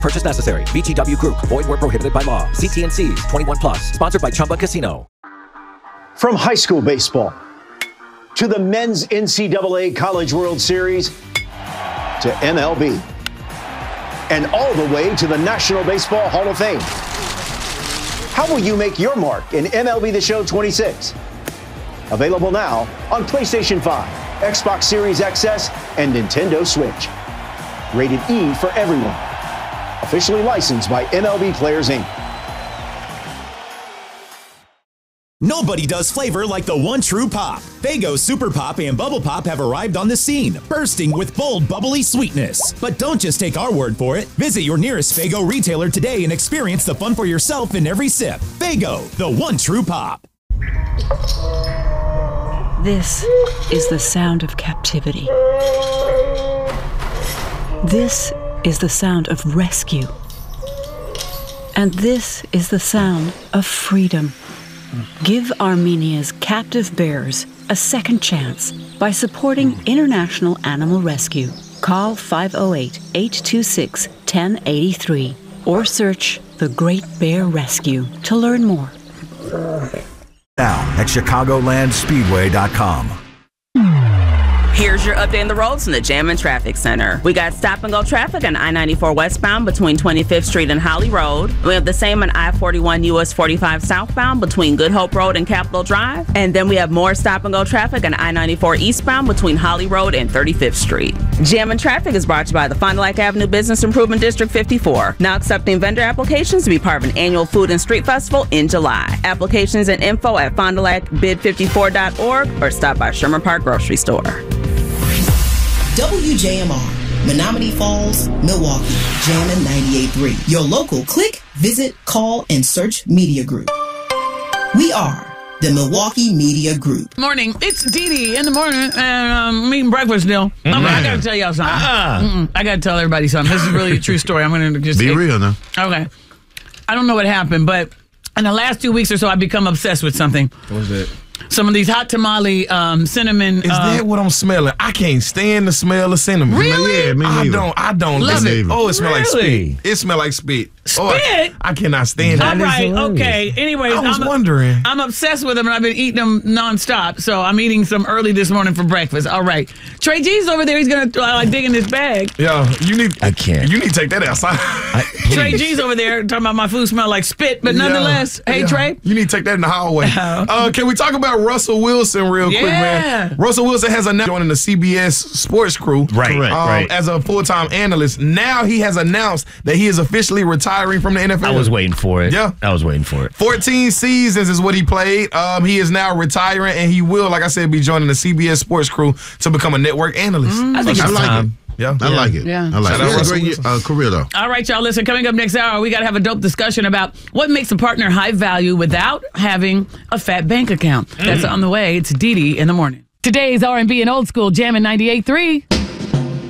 Purchase necessary. VGW Group. Void where prohibited by law. See T&Cs. 21 plus. Sponsored by Chumba Casino. From high school baseball to the men's NCAA College World Series to MLB and all the way to the National Baseball Hall of Fame. How will you make your mark in MLB The Show 26? Available now on PlayStation 5, Xbox Series XS, and Nintendo Switch. Rated E for everyone. Officially licensed by MLB Players, Inc. Nobody does flavor like the one true pop. Faygo Super Pop and Bubble Pop have arrived on the scene, bursting with bold, bubbly sweetness. But don't just take our word for it. Visit your nearest Faygo retailer today and experience the fun for yourself in every sip. Faygo, the one true pop. This is the sound of captivity. This is the sound of rescue. And this is the sound of freedom. Give Armenia's captive bears a second chance by supporting International Animal Rescue. Call 508-826-1083 or search The Great Bear Rescue to learn more. Now at ChicagolandSpeedway.com. Here's your update on the roads from the Jam and Traffic Center. We got stop-and-go traffic on I-94 westbound between 25th Street and Holly Road. We have the same on I-41 US 45 southbound between Good Hope Road and Capitol Drive. And then we have more stop-and-go traffic on I-94 eastbound between Holly Road and 35th Street. Jam and Traffic is brought to you by the Fond du Lac Avenue Business Improvement District 54. Now accepting vendor applications to be part of an annual food and street festival in July. Applications and info at fonddulacbid54.org or stop by Sherman Park Grocery Store. WJMR, Menominee Falls, Milwaukee, Jammin' 98.3. Your local click, visit, call, and search media group. We are the Milwaukee Media Group. Morning. It's Dee Dee in the morning, and I'm eating breakfast still. I got to tell y'all something. I got to tell everybody something. This is really a true story. I'm going to just be real now. Okay. I don't know what happened, but in the last 2 weeks or so, I've become obsessed with something. What was that? Some of these hot tamale cinnamon. Is that what I'm smelling? I can't stand the smell of cinnamon. Really? Yeah, me neither. I don't love it. Oh, it smells like Really? spit. It smells like spit. Spit? Oh, I cannot stand All it. right, okay. Anyways, I was wondering. I'm obsessed with them, and I've been eating them nonstop. So I'm eating some early this morning for breakfast. All right. Trey G's over there. He's going to dig in his bag. Yeah, I can't. You need to take that outside. Trey G's over there talking about my food smell like spit, but nonetheless, hey, Trey. You need to take that in the hallway. Can we talk about Russell Wilson real quick, man? Russell Wilson has announced joining the CBS sports crew. Right, right. As a full-time analyst. Now he has announced that he is officially retiring from the NFL. I was waiting for it. Yeah. I was waiting for it. 14 seasons is what he played. He is now retiring, and he will, like I said, be joining the CBS sports crew to become a network analyst. I think it's like time. it. Yeah. I like it. Yeah. I like it. Shout out It's a great career, though. All right, y'all, listen, coming up next hour, we got to have a dope discussion about what makes a partner high value without having a fat bank account. That's on the way. It's Dee Dee in the morning. Today's R&B and old school Jammin' 98.3.